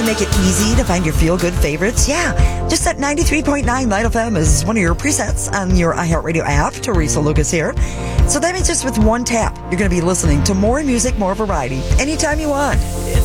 make it easy to find your feel-good favorites? Yeah, just set 93.9 Light FM as one of your presets on your iHeartRadio app. Teresa Lucas here. So that means just with one tap, you're going to be listening to more music, more variety, anytime you want. It's